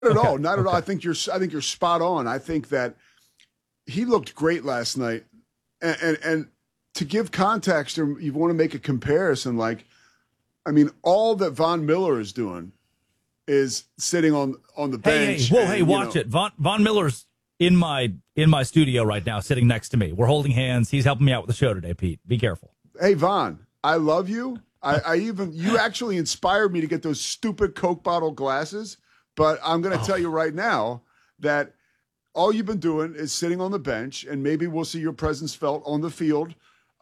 at all. Not at all. I think you're spot on. I think that he looked great last night. And to give context, or you want to make a comparison, like, I mean, all that Von Miller is doing is sitting on the bench. Hey, watch it. Von Miller's in my studio right now, sitting next to me. We're holding hands. He's helping me out with the show today, Pete. Be careful. Hey, Von, I love you. You actually inspired me to get those stupid Coke bottle glasses. But I'm going to tell you right now that all you've been doing is sitting on the bench, and maybe we'll see your presence felt on the field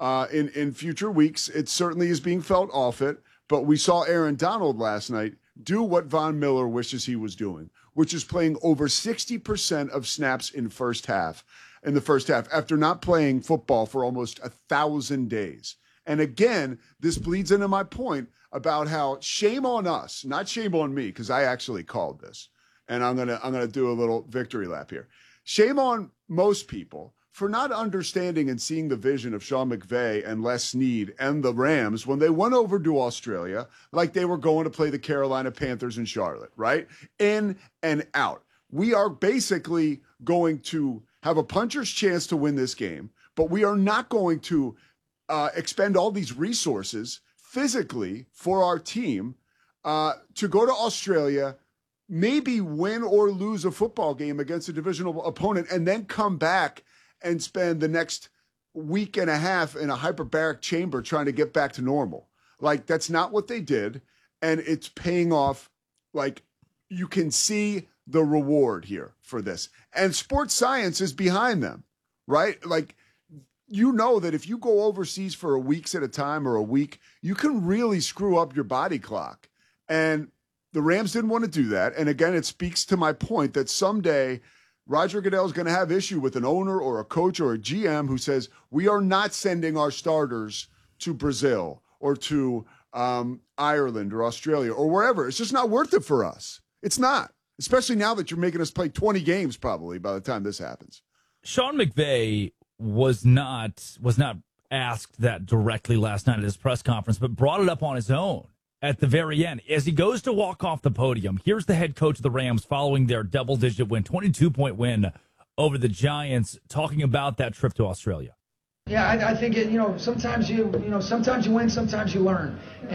in future weeks. It certainly is being felt off it. But we saw Aaron Donald last night do what Von Miller wishes he was doing, which is playing over 60% of snaps in the first half, after not playing football for almost 1,000 days. And again, this bleeds into my point about how shame on us, not shame on me, because I actually called this. And I'm gonna do a little victory lap here. Shame on most people for not understanding and seeing the vision of Sean McVay and Les Snead and the Rams when they went over to Australia like they were going to play the Carolina Panthers in Charlotte, right? In and out. We are basically going to have a puncher's chance to win this game, but we are not going to expend all these resources physically for our team to go to Australia, maybe win or lose a football game against a divisional opponent, and then come back and spend the next week and a half in a hyperbaric chamber trying to get back to normal. Like, that's not what they did, and it's paying off. Like, you can see the reward here for this. And sports science is behind them, right? Like, you know that if you go overseas for a weeks at a time or a week, you can really screw up your body clock. And the Rams didn't want to do that. And again, it speaks to my point that someday Roger Goodell is going to have issue with an owner or a coach or a GM who says, we are not sending our starters to Brazil or to Ireland or Australia or wherever. It's just not worth it for us. It's not, especially now that you're making us play 20 games probably by the time this happens. Sean McVay was not asked that directly last night at his press conference, but brought it up on his own at the very end. As he goes to walk off the podium, here's the head coach of the Rams following their double-digit win, 22-point win over the Giants, talking about that trip to Australia. Yeah, I think sometimes you win, sometimes you learn,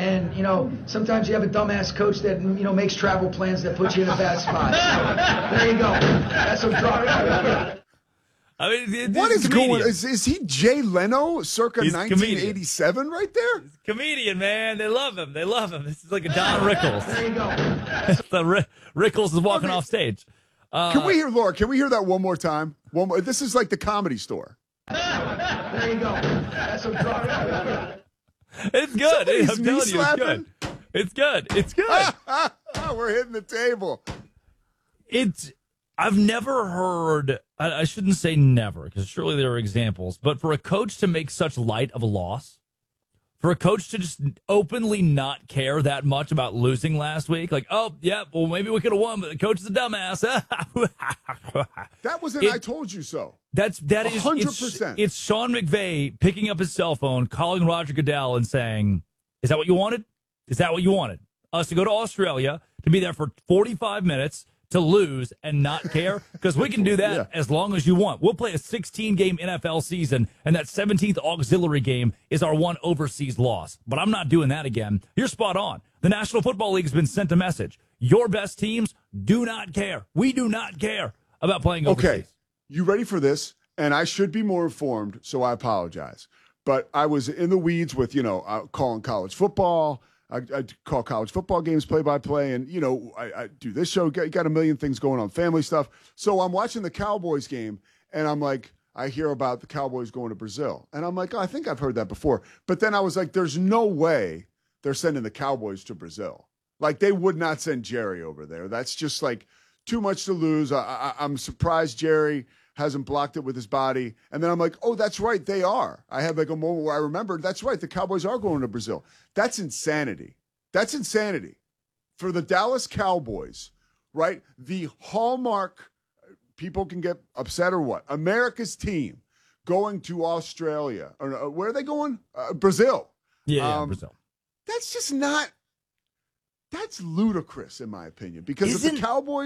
and sometimes you have a dumbass coach that makes travel plans that put you in a bad spot. So, there you go. That's what drawing. I mean, what is going? Is he Jay Leno, circa 1987, right there? He's a comedian, man. They love him. This is like a Don Rickles. There you go. Rickles is walking off stage. Can we hear Laura? Can we hear that one more time? One more. This is like the Comedy Store. There you go. That's what drawing. It's good. I'm telling you, slapping. It's good. It's good. We're hitting the table. I've never heard, I shouldn't say never, because surely there are examples, but for a coach to make such light of a loss, for a coach to just openly not care that much about losing last week, like, oh, yeah, well, maybe we could have won, but the coach is a dumbass. That was I told you so. That is 100%. It's Sean McVay picking up his cell phone, calling Roger Goodell and saying, is that what you wanted? Is that what you wanted? Us to go to Australia, to be there for 45 minutes, to lose and not care? Because we can do that as long as you want. We'll play a 16-game NFL season, and that 17th auxiliary game is our one overseas loss. But I'm not doing that again. You're spot on. The National Football League has been sent a message. Your best teams do not care. We do not care about playing overseas. Okay, you ready for this? And I should be more informed, so I apologize. But I was in the weeds with, calling college football. I call college football games play-by-play, and, I do this show, got a million things going on, family stuff. So I'm watching the Cowboys game, and I'm like, I hear about the Cowboys going to Brazil. And I'm like, I think I've heard that before. But then I was like, there's no way they're sending the Cowboys to Brazil. Like, they would not send Jerry over there. That's just, like, too much to lose. I'm surprised Jerry hasn't blocked it with his body. And then I'm like, oh, that's right, they are. I had like a moment where I remembered, that's right, the Cowboys are going to Brazil. That's insanity. That's insanity. For the Dallas Cowboys, right, the hallmark, people can get upset or what, America's team going to Australia. Or where are they going? Brazil. Yeah, Brazil. That's just not, that's ludicrous in my opinion. Because if the Cowboys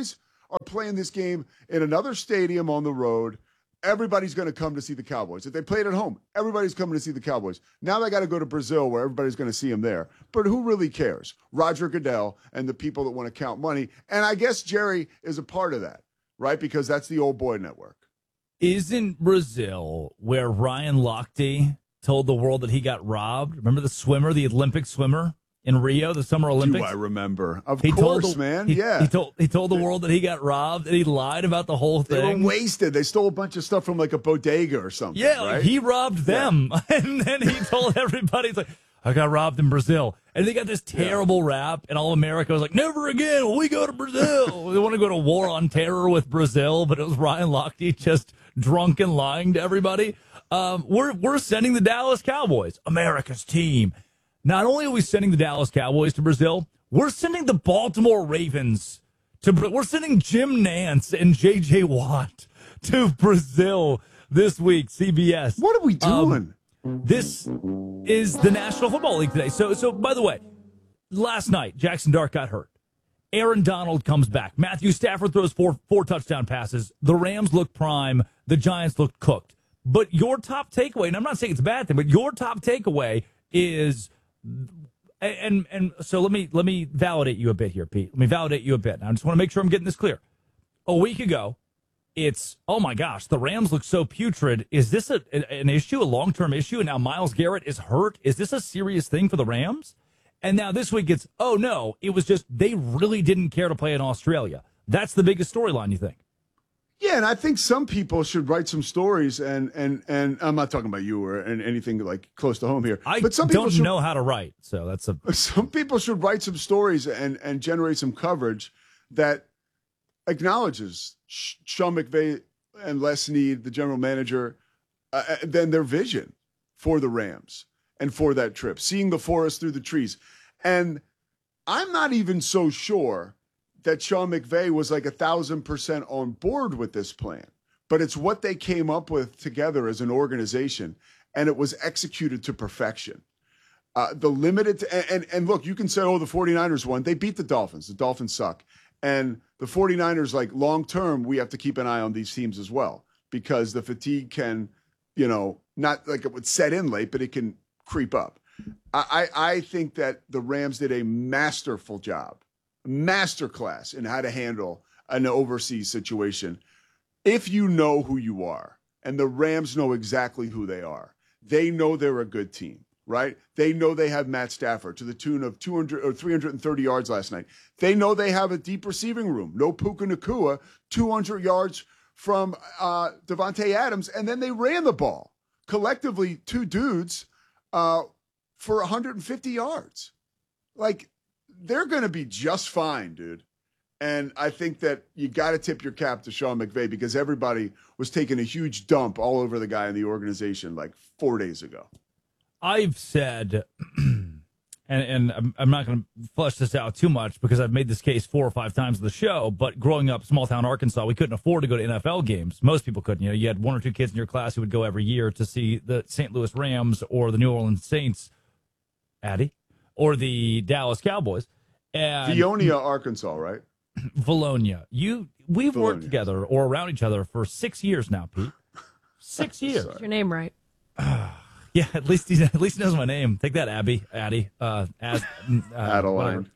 are playing this game in another stadium on the road. Everybody's going to come to see the Cowboys. If they played at home, everybody's coming to see the Cowboys. Now they got to go to Brazil where everybody's going to see them there. But who really cares? Roger Goodell and the people that want to count money. And I guess Jerry is a part of that, right? Because that's the old boy network. Isn't Brazil where Ryan Lochte told the world that he got robbed? Remember the swimmer, the Olympic swimmer in Rio, the Summer Olympics? Do I remember? Of course, man. Yeah. He told the world that he got robbed, and he lied about the whole thing. They were wasted. They stole a bunch of stuff from like a bodega or something. Yeah, right? He robbed them. Yeah. And then he told everybody, he's like, I got robbed in Brazil. And they got this terrible rap, and all America was like, never again will we go to Brazil. We want to go to war on terror with Brazil, but it was Ryan Lochte just drunk and lying to everybody. We're sending the Dallas Cowboys, America's team. Not only are we sending the Dallas Cowboys to Brazil, we're sending the Baltimore Ravens we're sending Jim Nance and J.J. Watt to Brazil this week, CBS. What are we doing? This is the National Football League today. So by the way, last night, Jackson Dart got hurt. Aaron Donald comes back. Matthew Stafford throws four touchdown passes. The Rams look prime. The Giants look cooked. But your top takeaway, and I'm not saying it's a bad thing, but your top takeaway is, and so let me validate you a bit here, Pete. Let me validate you a bit. I just want to make sure I'm getting this clear. A week ago, it's, oh my gosh, the Rams look so putrid. Is this an issue, a long-term issue? And now Myles Garrett is hurt. Is this a serious thing for the Rams? And now this week it's, oh no, it was just they really didn't care to play in Australia. That's the biggest storyline, you think? Yeah, and I think some people should write some stories, and I'm not talking about you or anything like close to home here. But some people don't know how to write, so that's some people should write some stories and generate some coverage that acknowledges Sean McVay and Les Snead, the general manager, then their vision for the Rams and for that trip, seeing the forest through the trees. And I'm not even so sure that Sean McVay was like 1,000% on board with this plan, but it's what they came up with together as an organization, and it was executed to perfection. The limited, and look, you can say, oh, the 49ers won. They beat the Dolphins. The Dolphins suck. And the 49ers, like long-term, we have to keep an eye on these teams as well, because the fatigue can, not like it would set in late, but it can creep up. I think that the Rams did a masterful job, masterclass in how to handle an overseas situation. If you know who you are, and the Rams know exactly who they are, they know they're a good team, right? They know they have Matt Stafford to the tune of 200 or 330 yards last night. They know they have a deep receiving room. No Puka Nacua, 200 yards from Devontae Adams, and then they ran the ball. Collectively, two dudes for 150 yards. Like, they're going to be just fine, dude. And I think that you got to tip your cap to Sean McVay, because everybody was taking a huge dump all over the guy in the organization like 4 days ago. I've said, and I'm not going to flesh this out too much because I've made this case 4 or 5 times on the show, but growing up small town Arkansas, we couldn't afford to go to NFL games. Most people couldn't. You had 1 or 2 kids in your class who would go every year to see the St. Louis Rams or the New Orleans Saints, Addie, or the Dallas Cowboys. And Veonia, Arkansas, right? Valonia. We've worked together or around each other for 6 years now, Pete. 6 years. Get your name right. Yeah, at least he knows my name. Take that, Addie. Adeline.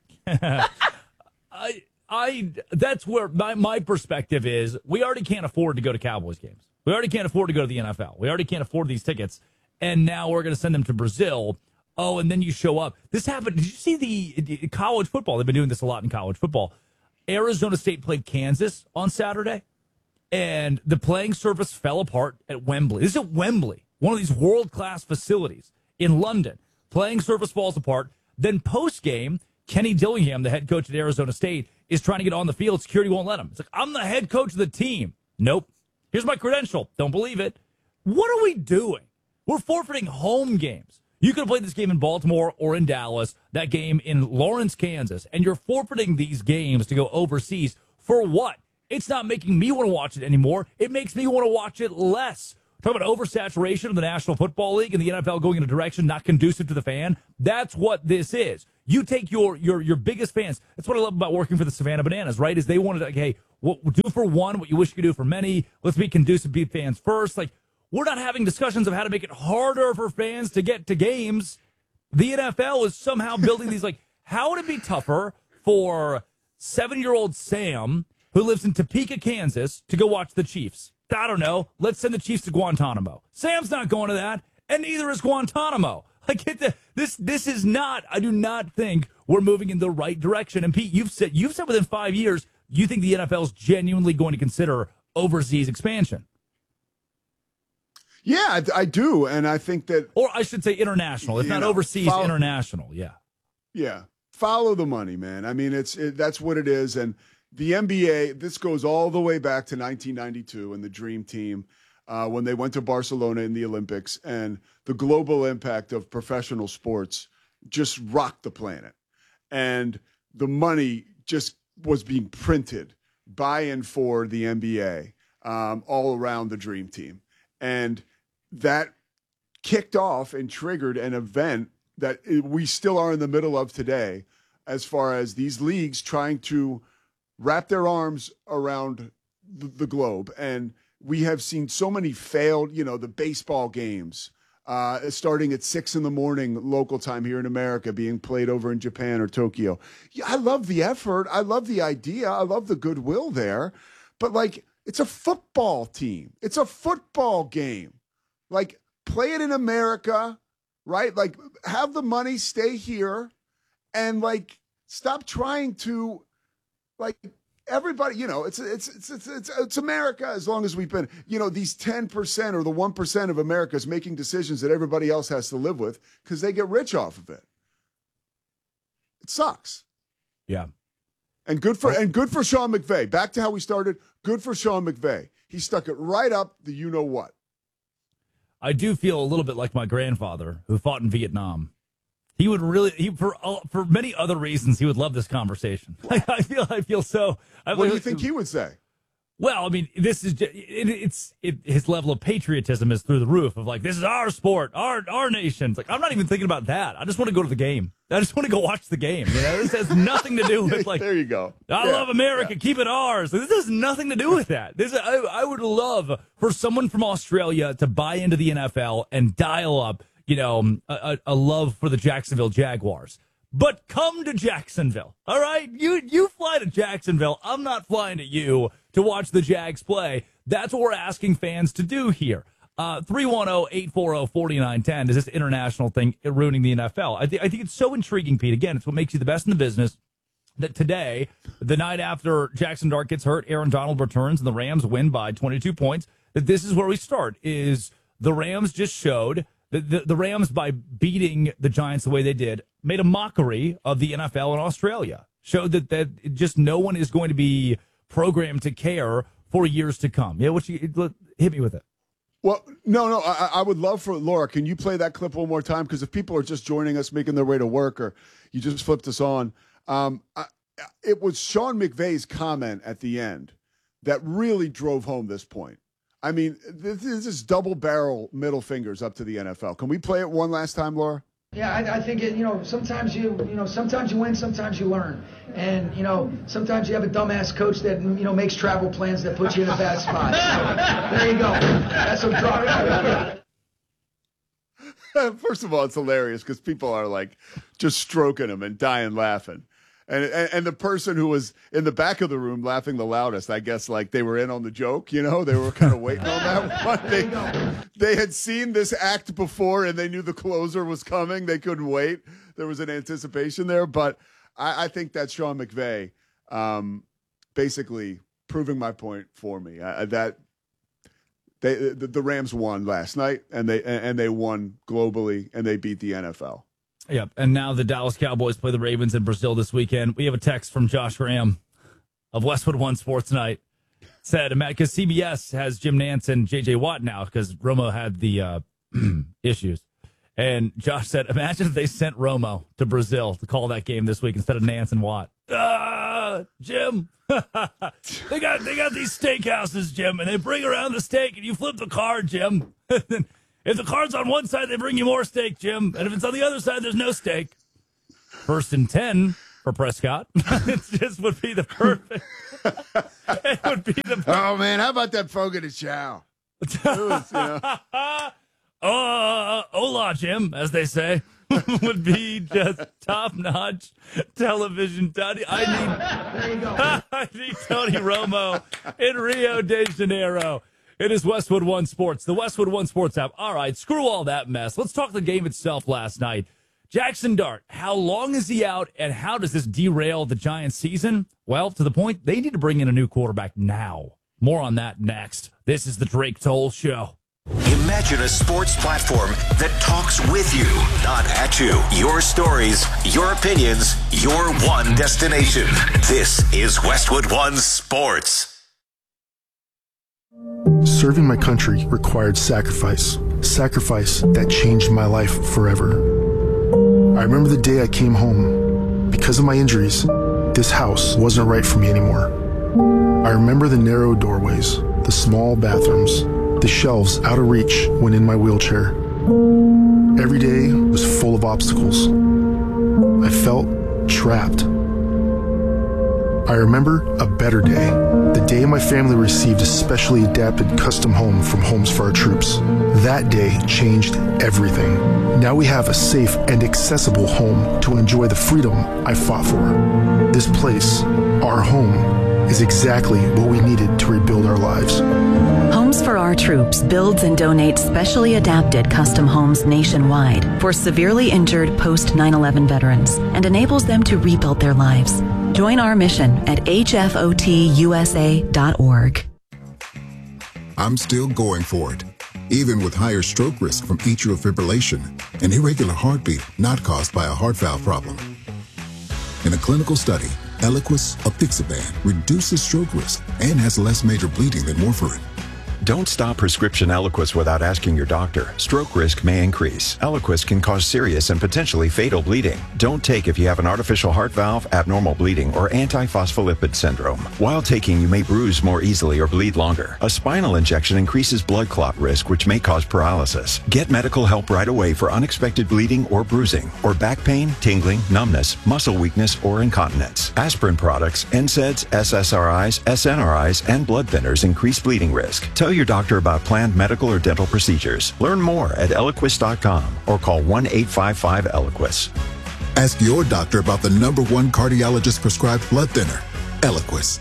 That's where my perspective is. We already can't afford to go to Cowboys games. We already can't afford to go to the NFL. We already can't afford these tickets. And now we're going to send them to Brazil. Oh, and then you show up. This happened. Did you see the college football? They've been doing this a lot in college football. Arizona State played Kansas on Saturday, and the playing surface fell apart at Wembley. This is at Wembley, one of these world-class facilities in London. Playing surface falls apart. Then post-game, Kenny Dillingham, the head coach at Arizona State, is trying to get on the field. Security won't let him. It's like, I'm the head coach of the team. Nope. Here's my credential. Don't believe it. What are we doing? We're forfeiting home games. You could have played this game in Baltimore or in Dallas, that game in Lawrence, Kansas, and you're forfeiting these games to go overseas for what? It's not making me want to watch it anymore. It makes me want to watch it less. Talk about oversaturation of the National Football League and the NFL going in a direction not conducive to the fan. That's what this is. You take your biggest fans. That's what I love about working for the Savannah Bananas, right? Is they wanted, like, hey, do for one what you wish you could do for many. Let's be conducive, be fans first. Like, we're not having discussions of how to make it harder for fans to get to games. The NFL is somehow building these, like, how would it be tougher for 7-year-old Sam, who lives in Topeka, Kansas, to go watch the Chiefs? I don't know. Let's send the Chiefs to Guantanamo. Sam's not going to that, and neither is Guantanamo. Like, this is not, I do not think we're moving in the right direction. And Pete, you've said within 5 years, you think the NFL is genuinely going to consider overseas expansion. Yeah, I do. And I think that, or I should say international. It's not overseas, international. Yeah. Yeah. Follow the money, man. I mean, that's what it is. And the NBA, this goes all the way back to 1992 and the Dream Team, when they went to Barcelona in the Olympics, and the global impact of professional sports just rocked the planet. And the money just was being printed by and for the NBA all around the Dream Team. And that kicked off and triggered an event that we still are in the middle of today, as far as these leagues trying to wrap their arms around the globe. And we have seen so many failed, the baseball games starting at 6 a.m. local time here in America, being played over in Japan or Tokyo. Yeah, I love the effort. I love the idea. I love the goodwill there. But, like, it's a football team. It's a football game. Like, play it in America, right? Like, have the money stay here, and, like, stop trying to, like, everybody, it's America. As long as we've been, these 10% or the 1% of America is making decisions that everybody else has to live with because they get rich off of it. It sucks. Yeah. And good for Sean McVay. Back to how we started. Good for Sean McVay. He stuck it right up the you-know-what. I do feel a little bit like my grandfather who fought in Vietnam. He would really, for many other reasons, he would love this conversation. I feel so. What do you think he would say? Well, I mean, this is his level of patriotism is through the roof. Of like, this is our sport, our nation. It's like, I'm not even thinking about that. I just want to go to the game. I just want to go watch the game. This has nothing to do with, like, there you go. I love America. Keep it ours. This has nothing to do with that. I would love for someone from Australia to buy into the NFL and dial up, a love for the Jacksonville Jaguars. But come to Jacksonville, all right? You fly to Jacksonville. I'm not flying to you to watch the Jags play. That's what we're asking fans to do here. 310-840-4910 is this international thing ruining the NFL. I think it's so intriguing, Pete. Again, it's what makes you the best in the business. That today, the night after Jackson Dart gets hurt, Aaron Donald returns, and the Rams win by 22 points. That this is where we start, is the Rams just showed that the Rams, by beating the Giants the way they did, made a mockery of the NFL in Australia. Showed that just no one is going to be programmed to care for years to come. Yeah, hit me with it. Well, no, I would love for Laura. Can you play that clip one more time? Because if people are just joining us, making their way to work, or you just flipped us on, it was Sean McVay's comment at the end that really drove home this point. I mean, this is double barrel middle fingers up to the NFL. Can we play it one last time, Laura? Yeah, I think sometimes you win, sometimes you learn, and sometimes you have a dumbass coach that makes travel plans that put you in a bad spot. So, there you go. That's what draw. First of all, it's hilarious because people are like just stroking him and dying laughing. And the person who was in the back of the room laughing the loudest, I guess, like they were in on the joke, they were kind of waiting on that one. They had seen this act before and they knew the closer was coming. They couldn't wait. There was an anticipation there. But I think that's Sean McVay basically proving my point for me. The Rams won last night, and they won globally, and they beat the NFL. Yep, and now the Dallas Cowboys play the Ravens in Brazil this weekend. We have a text from Josh Graham of Westwood One Sports Night. Said, because CBS has Jim Nantz and J.J. Watt now because Romo had the issues. And Josh said, imagine if they sent Romo to Brazil to call that game this week instead of Nantz and Watt. Jim, they got these steakhouses, Jim, and they bring around the steak, and you flip the card, Jim. If the card's on one side, they bring you more steak, Jim. And if it's on the other side, there's no steak. 1st and 10 for Prescott. It just would be the perfect. It would be the. Oh man, how about that Fogo de Chao? Hola, Jim, as they say, would be just top-notch television. I need Tony Romo in Rio de Janeiro. It is Westwood One Sports, the Westwood One Sports app. All right, screw all that mess. Let's talk the game itself last night. Jackson Dart, how long is he out, and how does this derail the Giants' season? Well, to the point, they need to bring in a new quarterback now. More on that next. This is the Drake Toll Show. Imagine a sports platform that talks with you, not at you. Your stories, your opinions, your one destination. This is Westwood One Sports. Serving my country required sacrifice that changed my life forever. I remember the day I came home. Because of my injuries, this house wasn't right for me anymore. I remember the narrow doorways, the small bathrooms, the shelves out of reach when in my wheelchair. Every day was full of obstacles. I felt trapped. I remember a better day, the day my family received a specially adapted custom home from Homes for Our Troops. That day changed everything. Now we have a safe and accessible home to enjoy the freedom I fought for. This place, our home, is exactly what we needed to rebuild our lives. Homes for Our Troops builds and donates specially adapted custom homes nationwide for severely injured post 9/11 veterans and enables them to rebuild their lives. Join our mission at hfotusa.org. I'm still going for it, even with higher stroke risk from atrial fibrillation, an irregular heartbeat not caused by a heart valve problem. In a clinical study, Eliquis apixaban reduces stroke risk and has less major bleeding than warfarin. Don't stop prescription Eliquis without asking your doctor. Stroke risk may increase. Eliquis can cause serious and potentially fatal bleeding. Don't take if you have an artificial heart valve, abnormal bleeding, or antiphospholipid syndrome. While taking, you may bruise more easily or bleed longer. A spinal injection increases blood clot risk, which may cause paralysis. Get medical help right away for unexpected bleeding or bruising, or back pain, tingling, numbness, muscle weakness, or incontinence. Aspirin products, NSAIDs, SSRIs, SNRIs, and blood thinners increase bleeding risk. Tell your doctor about planned medical or dental procedures. Learn more at Eliquis.com or call 1-855-ELIQUIS. Ask your doctor about the #1 cardiologist prescribed blood thinner, Eliquis.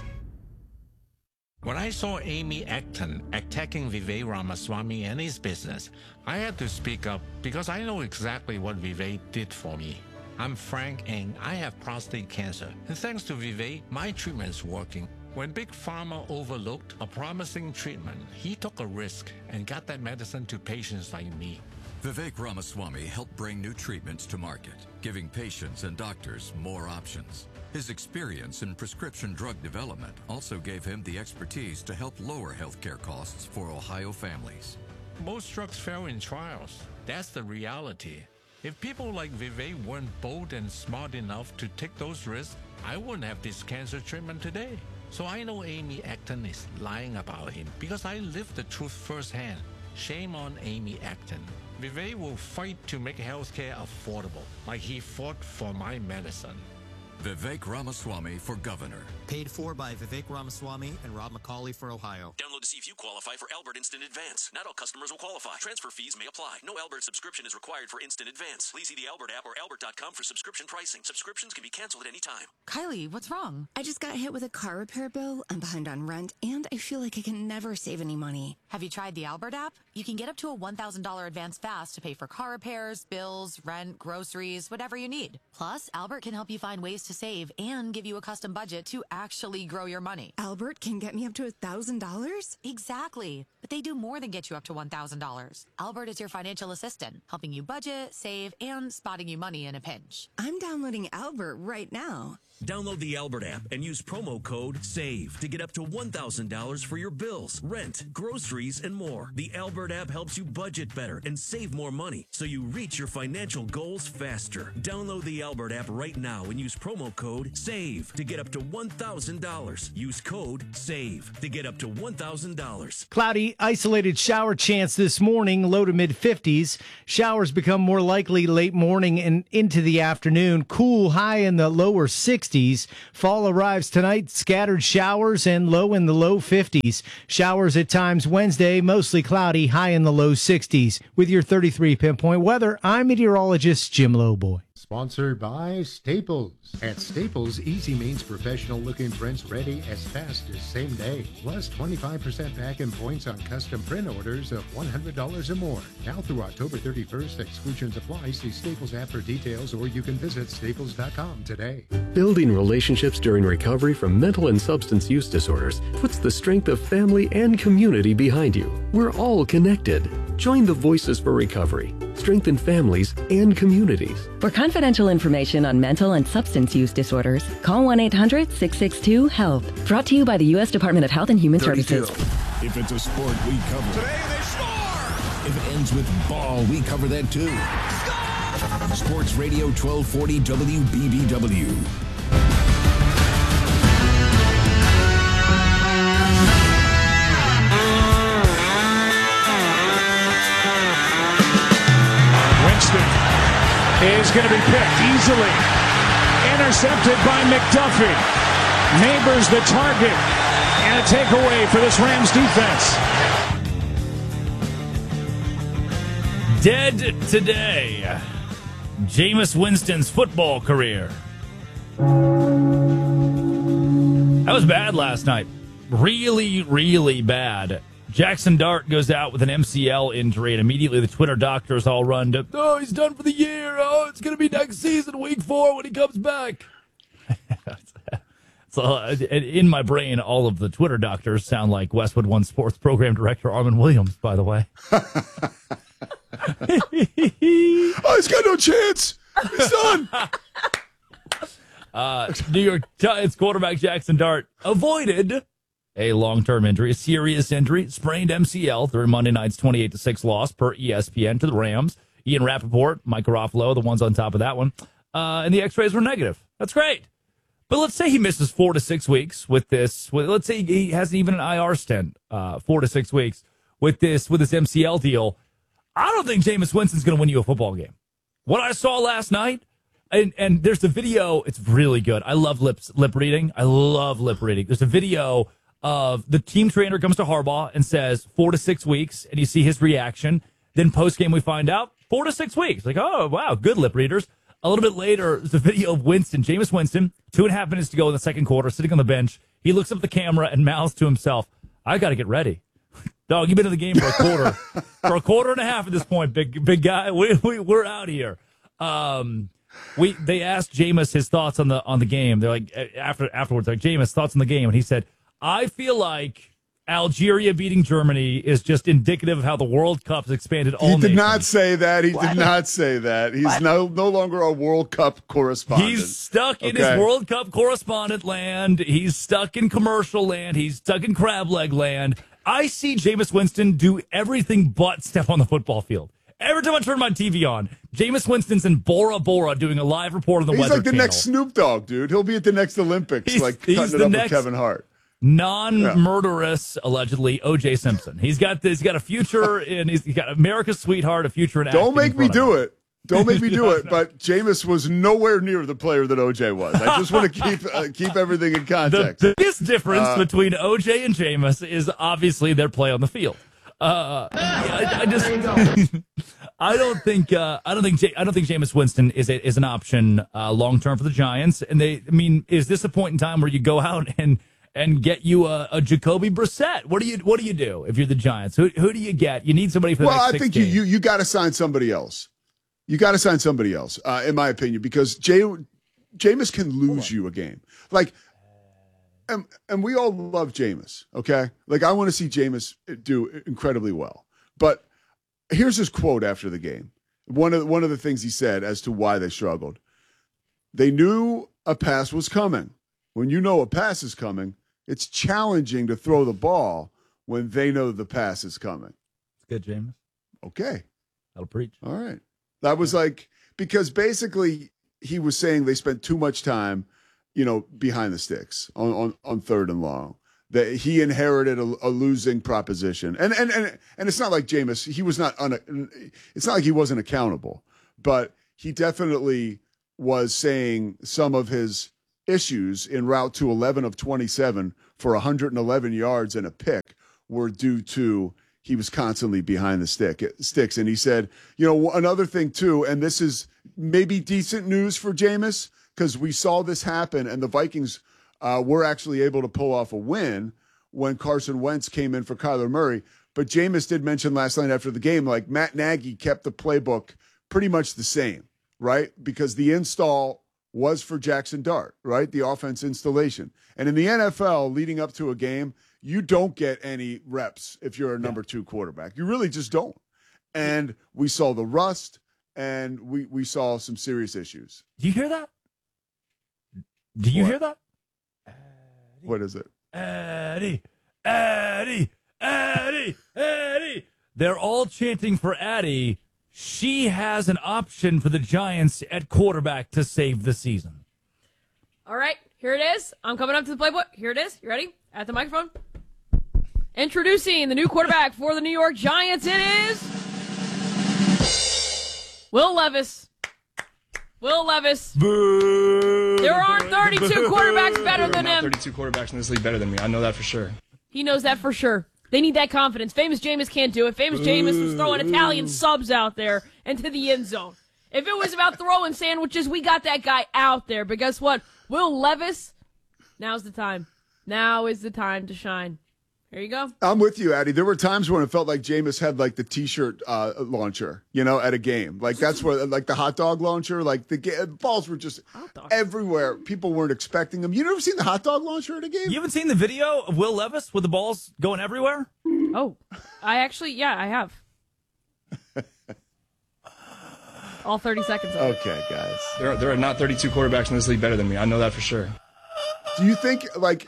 When I saw Amy Acton attacking Vivek Ramaswamy and his business, I had to speak up because I know exactly what Vivek did for me. I'm Frank and I have prostate cancer. And thanks to Vivek, my treatment is working. When Big Pharma overlooked a promising treatment, he took a risk and got that medicine to patients like me. Vivek Ramaswamy helped bring new treatments to market, giving patients and doctors more options. His experience in prescription drug development also gave him the expertise to help lower healthcare costs for Ohio families. Most drugs fail in trials. That's the reality. If people like Vivek weren't bold and smart enough to take those risks, I wouldn't have this cancer treatment today. So I know Amy Acton is lying about him because I lived the truth firsthand. Shame on Amy Acton. Vivek will fight to make healthcare affordable, like he fought for my medicine. Vivek Ramaswamy for governor. Paid for by Vivek Ramaswamy and Rob McCauley for Ohio. Download to see if you qualify for Albert Instant Advance. Not all customers will qualify. Transfer fees may apply. No Albert subscription is required for Instant Advance. Please see the Albert app or albert.com for subscription pricing. Subscriptions can be canceled at any time. Kylie, what's wrong? I just got hit with a car repair bill. I'm behind on rent, and I feel like I can never save any money. Have you tried the Albert app? You can get up to a $1,000 advance fast to pay for car repairs, bills, rent, groceries, whatever you need. Plus, Albert can help you find ways to save and give you a custom budget to actually grow your money. Albert can get me up to $1,000? Exactly. But they do more than get you up to $1,000. Albert is your financial assistant, helping you budget, save, and spotting you money in a pinch. I'm downloading Albert right now. Download the Albert app and use promo code SAVE to get up to $1,000 for your bills, rent, groceries, and more. The Albert app helps you budget better and save more money so you reach your financial goals faster. Download the Albert app right now and use promo code SAVE to get up to $1,000. Use code SAVE to get up to $1,000. Cloudy, isolated shower chance this morning, low to mid 50s. Showers become more likely late morning and into the afternoon. Cool high in the lower 60s. Fall arrives tonight, scattered showers and low in the low 50s. Showers at times Wednesday, mostly cloudy, high in the low 60s. With your 33 pinpoint weather, I'm meteorologist Jim Lowboy. Sponsored by Staples. At Staples, easy means professional-looking prints ready as fast as same day. Plus 25% back in points on custom print orders of $100 or more. Now through October 31st, exclusions apply. See Staples app for details, or you can visit staples.com today. Building relationships during recovery from mental and substance use disorders puts the strength of family and community behind you. We're all connected. Join the Voices for Recovery. Strengthen families and communities. For confidential information on mental and substance use disorders, call 1-800-662-HELP. Brought to you by the U.S. Department of Health and Human Services. If it's a sport, we cover it. Today they score! If it ends with ball, we cover that too. Score! Sports Radio 1240 WBBW. Is going to be picked easily. Intercepted by McDuffie. Neighbors the target. And a takeaway for this Rams defense. Dead today. Jameis Winston's football career. That was bad last night. Really, really bad. Jackson Dart goes out with an MCL injury, and immediately the Twitter doctors all run to, oh, he's done for the year. Oh, it's going to be next season, week 4, when he comes back. So in my brain, all of the Twitter doctors sound like Westwood One Sports Program Director Armin Williams, by the way. Oh, he's got no chance. He's done. New York Giants quarterback Jackson Dart avoided a long-term injury, a serious injury, sprained MCL during Monday night's 28-6 loss per ESPN to the Rams. Ian Rappaport, Mike Garofalo, the ones on top of that one. And the x-rays were negative. That's great. But let's say he misses 4 to 6 weeks with this. Let's say he hasn't even an IR stint, 4 to 6 weeks with this MCL deal. I don't think Jameis Winston's going to win you a football game. What I saw last night, and there's the video. It's really good. I love lip reading. I love lip reading. There's a video of the team trainer comes to Harbaugh and says 4 to 6 weeks, and you see his reaction. Then post-game we find out 4 to 6 weeks. Like, oh, wow, good lip readers. A little bit later, there's a video of Winston, Jameis Winston, 2.5 minutes to go in the second quarter, sitting on the bench. He looks up at the camera and mouths to himself, I got to get ready. Dog, you've been in the game for a quarter. For a quarter and a half at this point, big guy. We're out here. They asked Jameis his thoughts on the game. They're like, afterwards, like, Jameis, thoughts on the game? And he said, I feel like Algeria beating Germany is just indicative of how the World Cup's expanded all nations. He did not say that. He did not say that. He's no longer a World Cup correspondent. He's stuck in his World Cup correspondent land. He's stuck in commercial land. He's stuck in crab leg land. I see Jameis Winston do everything but step on the football field. Every time I turn my TV on, Jameis Winston's in Bora Bora doing a live report on the Weather Channel. He's like the next Snoop Dogg, dude. He'll be at the next Olympics, he's cutting it up with Kevin Hart. Non-murderous, allegedly, O.J. Simpson. He's got a future, and he's got America's sweetheart, a future in acting. Don't make me do it. Don't make me do it. But Jameis was nowhere near the player that O.J. was. I just want to keep everything in context. The biggest difference between O.J. and Jameis is obviously their play on the field. I don't think Jameis Winston is an option long term for the Giants. And is this a point in time where you go out and get you a Jacoby Brissett? What do you do if you're the Giants? Who do you get? You need somebody for the next 6 games. You got to sign somebody else. You got to sign somebody else, in my opinion, because Jameis can lose you a game. Like, and we all love Jameis, okay? Like, I want to see Jameis do incredibly well. But here's his quote after the game. One of the things he said as to why they struggled. They knew a pass was coming. When you know a pass is coming, it's challenging to throw the ball when they know the pass is coming. Good, James. Okay. That'll preach. All right. That was like, because basically he was saying they spent too much time, behind the sticks on third and long. That he inherited a losing proposition. And it's not like Jameis, it's not like he wasn't accountable, but he definitely was saying some of his issues in route to 11 of 27 for 111 yards and a pick were due to he was constantly behind the sticks. And he said, another thing too, and this is maybe decent news for Jameis, because we saw this happen and the Vikings were actually able to pull off a win when Carson Wentz came in for Kyler Murray. But Jameis did mention last night after the game, like Matt Nagy kept the playbook pretty much the same, right? Because the install was for Jackson Dart, right? The offense installation. And in the NFL, leading up to a game, you don't get any reps if you're a number 2 quarterback. You really just don't. And we saw the rust, and we saw some serious issues. Do you hear that? Do you hear that? What is it? Addy. They're all chanting for Addy. She has an option for the Giants at quarterback to save the season. All right, here it is. I'm coming up to the playbook. Here it is. You ready? At the microphone. Introducing the new quarterback for the New York Giants. It is Will Levis. Will Levis. Boo. There aren't 32 quarterbacks better than him. 32 quarterbacks in this league better than me. I know that for sure. He knows that for sure. They need that confidence. Famous Jameis can't do it. Famous Jameis was throwing Italian subs out there into the end zone. If it was about throwing sandwiches, we got that guy out there. But guess what? Will Levis, now's the time. Now is the time to shine. Here you go. I'm with you, Addy. There were times when it felt like Jameis had like the T-shirt launcher, at a game. Like that's where, like the hot dog launcher, like the balls were just everywhere. People weren't expecting them. You never seen the hot dog launcher at a game? You haven't seen the video of Will Levis with the balls going everywhere? Oh, I have. All 30 seconds of it. Okay, guys. There are not 32 quarterbacks in this league better than me. I know that for sure. Do you think, like...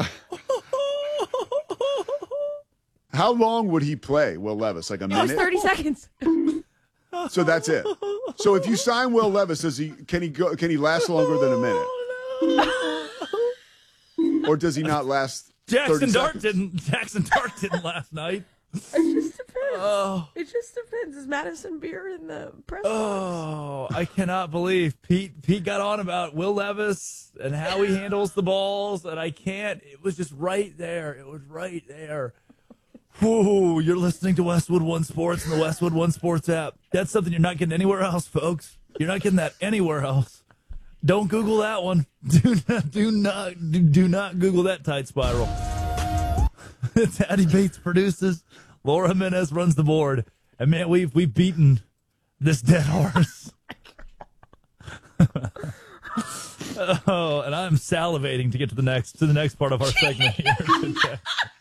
How long would he play, Will Levis? Like a minute? It was 30 seconds. So that's it. So if you sign Will Levis, can he last longer than a minute? Or does he not last 30 seconds? Jackson Dart didn't last night. It just depends. It just depends. Is Madison Beer in the press box? I cannot believe Pete got on about Will Levis and how he handles the balls, and I can't. It was just right there. It was right there. Whoa, you're listening to Westwood One Sports and the Westwood One Sports app. That's something you're not getting anywhere else, folks. You're not getting that anywhere else. Don't Google that one. Do not Google that tight spiral. It's Addy Bates produces. Laura Jimenez runs the board. And man, we've beaten this dead horse. And I'm salivating to get to the next part of our segment here today.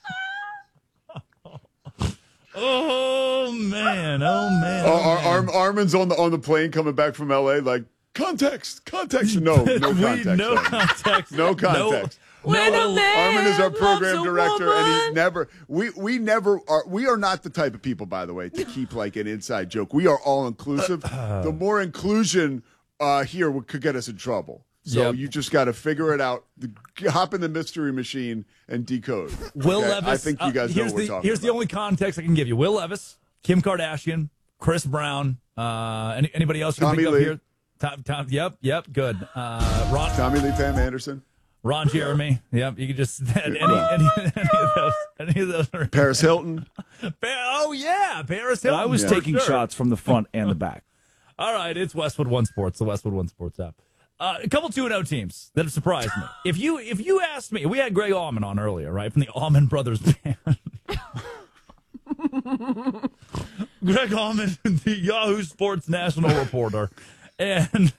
Oh man! Armin's on the plane coming back from LA. Like context. No context. No context. No context. Armin is our program director, and he's never. We never are. We are not the type of people, by the way, to keep like an inside joke. We are all inclusive. The more inclusion here could get us in trouble. So you just got to figure it out. Hop in the mystery machine and decode. Will Levis. I think you guys know what we're talking Here's about. the only context I can give you. Will Levis, Kim Kardashian, Chris Brown, anybody else you can think of here? Tom, yep, good. Tommy Lee, Pam Anderson. Ron Jeremy. Yep, you could just any of those. Paris Hilton. Oh yeah, Paris Hilton. I was taking shots from the front and the back. All right, it's Westwood One Sports, the Westwood One Sports app. A couple 2-0 teams that have surprised me. If you asked me, we had Greg Allman on earlier, right, from the Allman Brothers Band. Greg Allman, the Yahoo Sports national reporter, and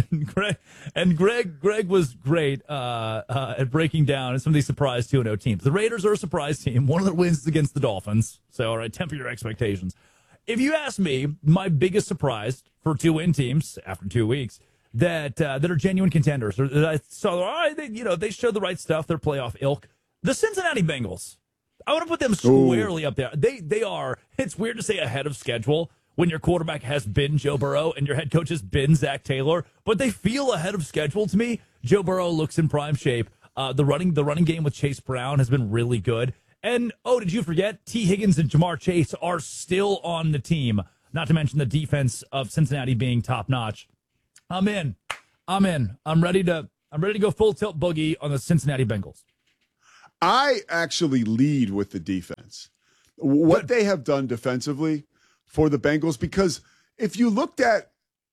Greg was great at breaking down some of these surprise 2-0 teams. The Raiders are a surprise team. One of their wins is against the Dolphins, so all right, temper your expectations. If you ask me, my biggest surprise for 2-win teams after 2 weeks. that are genuine contenders. Or that I saw, they showed the right stuff. They're playoff ilk. The Cincinnati Bengals. I want to put them squarely up there. They are. It's weird to say ahead of schedule when your quarterback has been Joe Burrow and your head coach has been Zach Taylor, but they feel ahead of schedule to me. Joe Burrow looks in prime shape. The running game with Chase Brown has been really good. And, did you forget? T. Higgins and Jamar Chase are still on the team, not to mention the defense of Cincinnati being top-notch. I'm in. I'm ready to go full tilt boogie on the Cincinnati Bengals. I actually lead with the defense. What they have done defensively for the Bengals, because if you looked at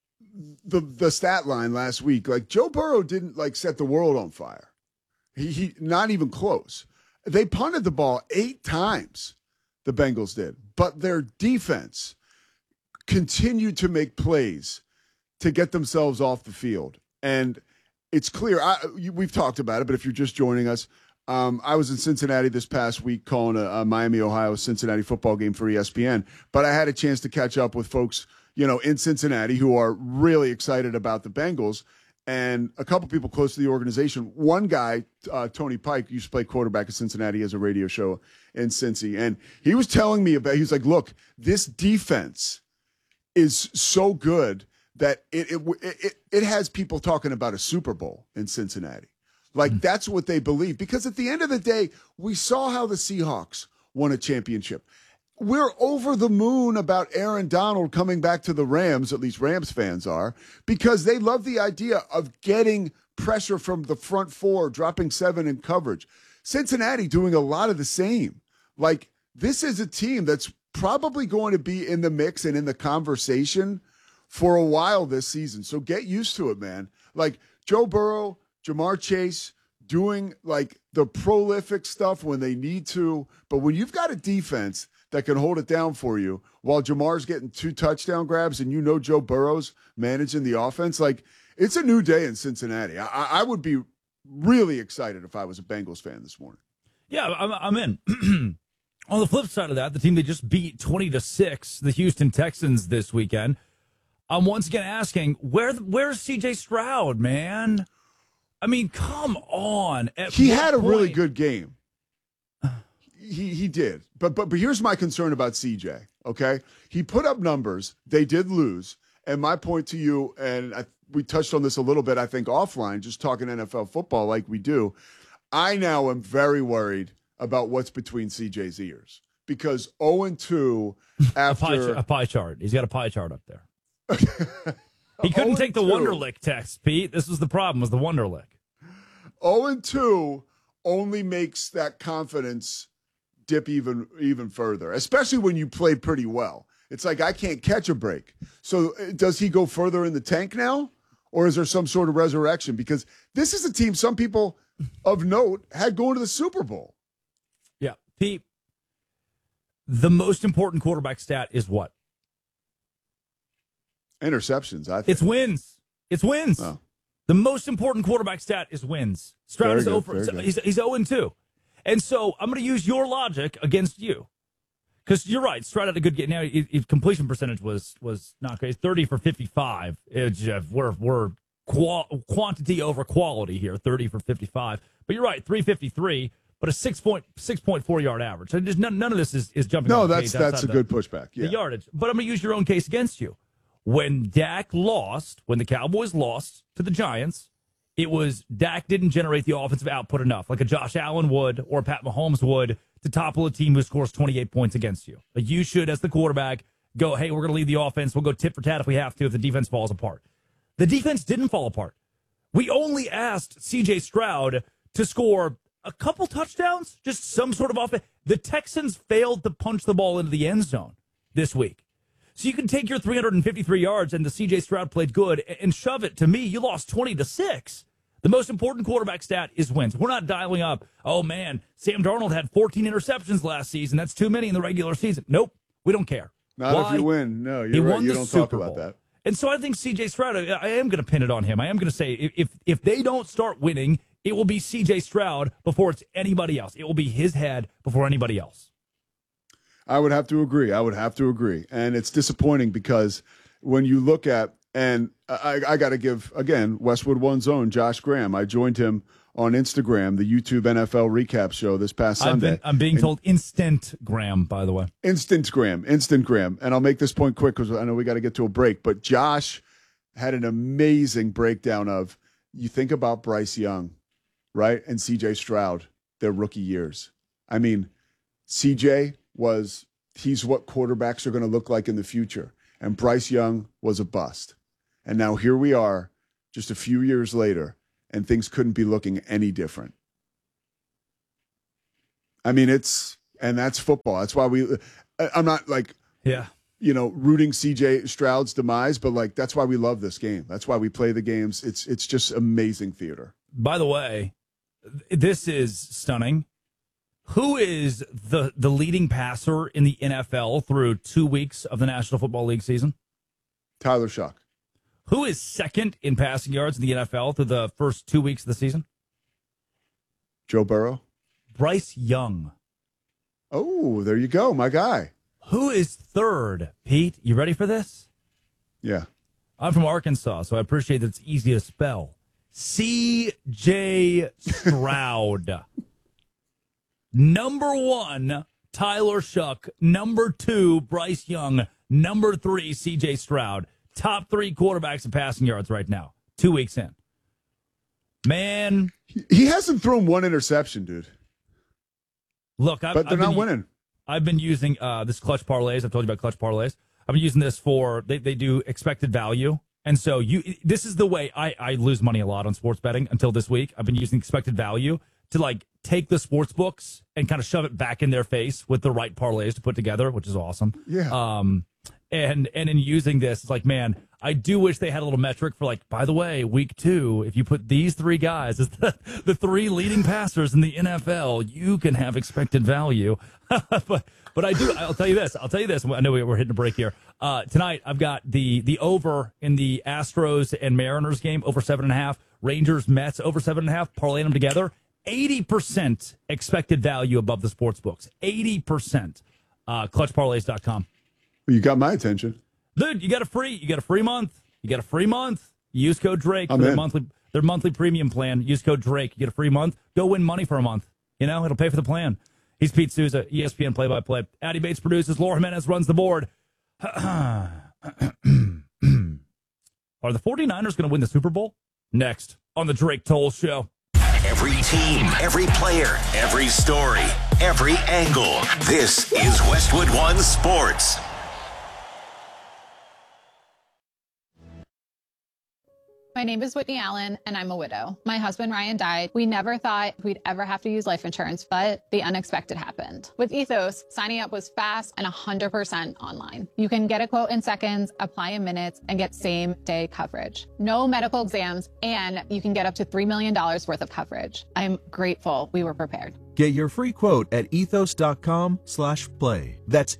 the stat line last week, like Joe Burrow didn't set the world on fire. He not even close. They punted the ball 8 times, the Bengals did, but their defense continued to make plays to get themselves off the field. And it's clear, we've talked about it, but if you're just joining us, I was in Cincinnati this past week calling a Miami, Ohio, Cincinnati football game for ESPN, but I had a chance to catch up with folks, in Cincinnati who are really excited about the Bengals. And a couple people close to the organization. One guy, Tony Pike, used to play quarterback at Cincinnati as a radio show in Cincy. And he was telling me he's like, look, this defense is so good that it has people talking about a Super Bowl in Cincinnati. That's what they believe. Because at the end of the day, we saw how the Seahawks won a championship. We're over the moon about Aaron Donald coming back to the Rams, at least Rams fans are, because they love the idea of getting pressure from the front four, dropping 7 in coverage. Cincinnati doing a lot of the same. This is a team that's probably going to be in the mix and in the conversation for a while this season. So get used to it, man. Joe Burrow, Jamar Chase, doing the prolific stuff when they need to. But when you've got a defense that can hold it down for you while Jamar's getting 2 touchdown grabs and Joe Burrow's managing the offense, it's a new day in Cincinnati. I would be really excited if I was a Bengals fan this morning. Yeah, I'm in. On the flip side of that, the team they just beat 20-6, the Houston Texans this weekend. I'm once again asking, where's C.J. Stroud, man? I mean, come on. He had a really good game. He did. But here's my concern about CJ, okay? He put up numbers. They did lose. And my point to you, and we touched on this a little bit, I think, offline, just talking NFL football like we do. I now am very worried about what's between CJ's ears. Because 0-2 after... A pie chart. He's got a pie chart up there. He couldn't take the Wonderlic test, Pete. This was the problem, was the Wonderlic. 0-2 only makes that confidence dip even further, especially when you play pretty well. It's I can't catch a break. So does he go further in the tank now? Or is there some sort of resurrection? Because this is a team some people of note had going to the Super Bowl. Yeah. Pete, the most important quarterback stat is what? Interceptions, I think. It's wins. It's wins. Oh. The most important quarterback stat is wins. Stroud is over. He's 0-2. And so I'm going to use your logic against you. Because you're right. Stroud had a good game. Now, his completion percentage was not great. 30 for 55. We're quantity over quality here, 30 for 55. But you're right, 353, but a 6.4 yard average. So none of this is jumping. No, that's a good pushback. Yeah. The yardage. But I'm going to use your own case against you. When the Cowboys lost to the Giants, Dak didn't generate the offensive output enough, like a Josh Allen would or a Pat Mahomes would, to topple a team who scores 28 points against you. You should, as the quarterback, go, hey, we're going to lead the offense. We'll go tit for tat if we have to if the defense falls apart. The defense didn't fall apart. We only asked C.J. Stroud to score a couple touchdowns, just some sort of offense. The Texans failed to punch the ball into the end zone this week. So you can take your 353 yards and the C.J. Stroud played good and shove it. To me, you lost 20-6. The most important quarterback stat is wins. We're not dialing up, oh, man, Sam Darnold had 14 interceptions last season. That's too many in the regular season. Nope, we don't care. Not if you win. No, you're right. You don't talk about that. And so I think C.J. Stroud, I am going to pin it on him. I am going to say if they don't start winning, it will be C.J. Stroud before it's anybody else. It will be his head before anybody else. I would have to agree. And it's disappointing because when you look at And I got to give, again, Westwood One's own Josh Graham. I joined him on Instagram, the YouTube NFL recap show this past Sunday. I'm being told Instant Graham, by the way. Instant Graham. And I'll make this point quick because I know we got to get to a break. But Josh had an amazing breakdown of, you think about Bryce Young, right? And CJ Stroud, their rookie years. I mean, CJ he's what quarterbacks are going to look like in the future. And Bryce Young was a bust. And now here we are just a few years later, and things couldn't be looking any different. I mean, that's football. That's why I'm not like, rooting CJ Stroud's demise, but like, that's why we love this game. That's why we play the games. It's just amazing theater. By the way, this is stunning. Who is the leading passer in the NFL through 2 weeks of the National Football League season? Tyler Shough. Who is second in passing yards in the NFL through the first 2 weeks of the season? Joe Burrow. Bryce Young. Oh, there you go, my guy. Who is third? Pete, you ready for this? Yeah. I'm from Arkansas, so I appreciate that it's easy to spell. C.J. Stroud. Number 1, Tyler Shough. Number 2, Bryce Young. Number 3, C.J. Stroud. Top 3 quarterbacks in passing yards right now, 2 weeks in. Man. He hasn't thrown one interception, dude. Look, but they're not winning. I've been using this Clutch Parlays. I've told you about Clutch Parlays. I've been using this for, they do expected value. And so this is the way I lose money a lot on sports betting until this week. I've been using expected value to like take the sports books and kind of shove it back in their face with the right parlays to put together, which is awesome. Yeah. And in using this, it's like, man, I do wish they had a little metric for like, by the way, week 2, if you put these 3 guys as the 3 leading passers in the NFL, you can have expected value. But I do. I'll tell you this. I know we're hitting a break here. Tonight, I've got the over in the Astros and Mariners game, over 7.5. Rangers, Mets, over 7.5. Parlaying them together. 80% expected value above the sports books. 80%. ClutchParlays.com. Well, you got my attention. Dude, you got a free month. Use code Drake for their monthly premium plan. Use code Drake. You get a free month. Go win money for a month. It'll pay for the plan. He's Pete Souza, ESPN play-by-play. Addy Bates produces. Laura Jimenez runs the board. Are the 49ers going to win the Super Bowl? Next on the Drake Toll Show. Every team, every player, every story, every angle. This is Westwood One Sports. My name is Whitney Allen, and I'm a widow. My husband, Ryan, died. We never thought we'd ever have to use life insurance, but the unexpected happened. With Ethos, signing up was fast and 100% online. You can get a quote in seconds, apply in minutes, and get same-day coverage. No medical exams, and you can get up to $3 million worth of coverage. I'm grateful we were prepared. Get your free quote at ethos.com/play. That's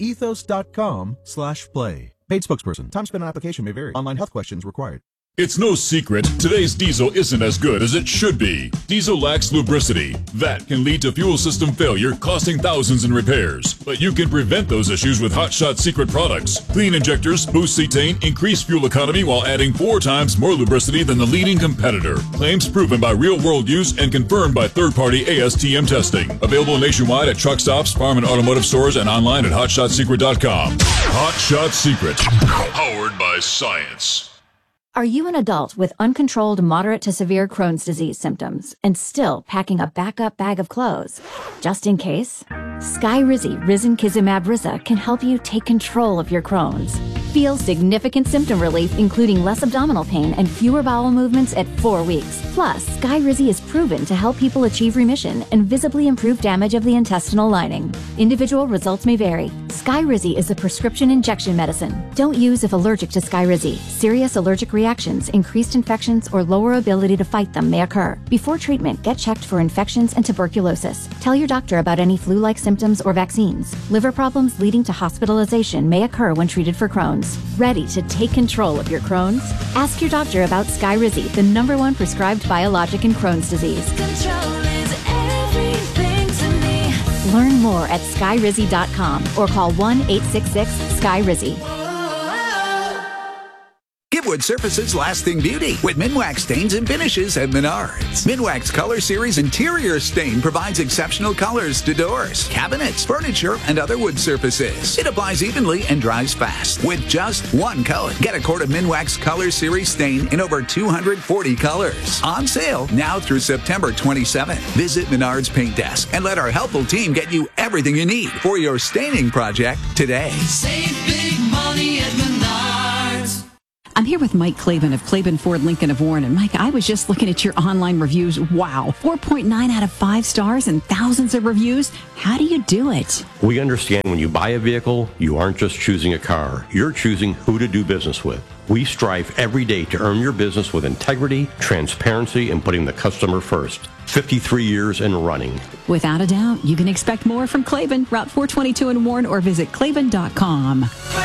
ethos.com/play. Paid spokesperson. Time spent on application may vary. Online health questions required. It's no secret, today's diesel isn't as good as it should be. Diesel lacks lubricity. That can lead to fuel system failure, costing thousands in repairs. But you can prevent those issues with Hot Shot Secret products. Clean injectors, boost cetane, increase fuel economy while adding 4 times more lubricity than the leading competitor. Claims proven by real-world use and confirmed by third-party ASTM testing. Available nationwide at truck stops, farm and automotive stores, and online at hotshotsecret.com. Hot Shot Secret. Powered by science. Are you an adult with uncontrolled moderate to severe Crohn's disease symptoms and still packing a backup bag of clothes? Just in case? Skyrizi Risankizumab Riza can help you take control of your Crohn's. Feel significant symptom relief, including less abdominal pain and fewer bowel movements at 4 weeks. Plus, Skyrizi is proven to help people achieve remission and visibly improve damage of the intestinal lining. Individual results may vary. Skyrizi is a prescription injection medicine. Don't use if allergic to Skyrizi. Serious allergic reactions, increased infections, or lower ability to fight them may occur. Before treatment, get checked for infections and tuberculosis. Tell your doctor about any flu-like symptoms or vaccines. Liver problems leading to hospitalization may occur when treated for Crohn's. Ready to take control of your Crohn's? Ask your doctor about Skyrizi, the #1 prescribed biologic in Crohn's disease. Control is everything to me. Learn more at skyrizi.com or call 1-866-SKYRIZI. Give wood surfaces lasting beauty with Minwax stains and finishes at Menards. Minwax Color Series Interior Stain provides exceptional colors to doors, cabinets, furniture, and other wood surfaces. It applies evenly and dries fast with just one coat. Get a quart of Minwax Color Series Stain in over 240 colors. On sale now through September 27th. Visit Menards Paint Desk and let our helpful team get you everything you need for your staining project today. Save big money at Menards. I'm here with Mike Claiborne of Claiborne Ford Lincoln of Warren. And Mike, I was just looking at your online reviews. Wow, 4.9 out of 5 stars and thousands of reviews. How do you do it? We understand when you buy a vehicle, you aren't just choosing a car. You're choosing who to do business with. We strive every day to earn your business with integrity, transparency, and putting the customer first. 53 years and running. Without a doubt, you can expect more from Claiborne, Route 422 in Warren, or visit claiborne.com.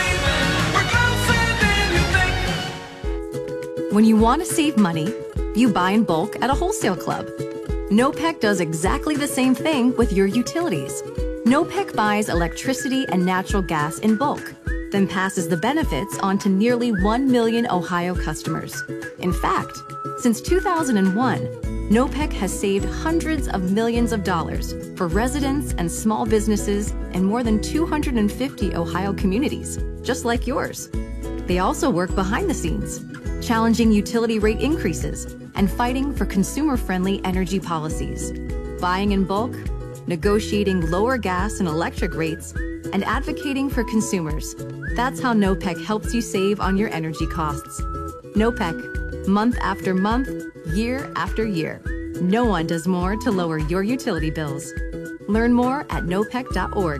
When you want to save money, you buy in bulk at a wholesale club. NOPEC does exactly the same thing with your utilities. NOPEC buys electricity and natural gas in bulk, then passes the benefits on to nearly 1 million Ohio customers. In fact, since 2001, NOPEC has saved hundreds of millions of dollars for residents and small businesses in more than 250 Ohio communities, just like yours. They also work behind the scenes, challenging utility rate increases and fighting for consumer-friendly energy policies, buying in bulk, negotiating lower gas and electric rates, and advocating for consumers. That's how NOPEC helps you save on your energy costs. NOPEC, month after month, year after year. No one does more to lower your utility bills. Learn more at nopec.org.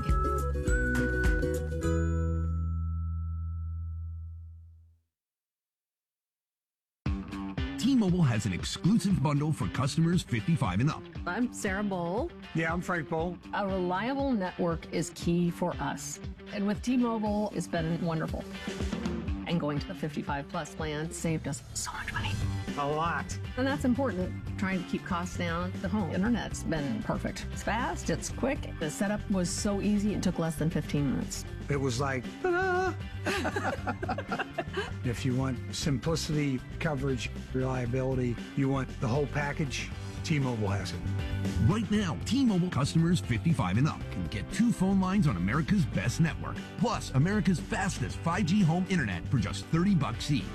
T-Mobile has an exclusive bundle for customers 55 and up. I'm Sarah Bowl. Yeah, I'm Frank Bowl. A reliable network is key for us. And with T-Mobile, it's been wonderful. And going to the 55 plus plan saved us so much money. A lot. And that's important. Trying to keep costs down. The home internet's been perfect. It's fast, it's quick. The setup was so easy, it took less than 15 minutes. It was like, ta-da! If you want simplicity, coverage, reliability, you want the whole package, T-Mobile has it. Right now, T-Mobile customers 55 and up can get 2 phone lines on America's best network, plus America's fastest 5G home internet for just $30 each.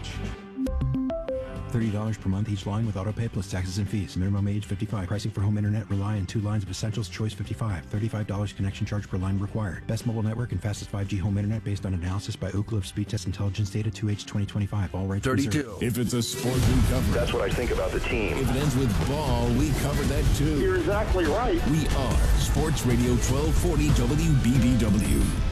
$30 per month each line with autopay plus taxes and fees. Minimum age 55. Pricing for home internet rely on 2 lines of Essentials Choice 55. $35 connection charge per line required. Best mobile network and fastest 5G home internet based on analysis by Oak Cliff Speed Test Intelligence Data 2H 2025. All rights 32. reserved. If it's a sport, we cover it. That's what I think about the team. If it ends with ball, we cover that too. You're exactly right. We are Sports Radio 1240 WBBW.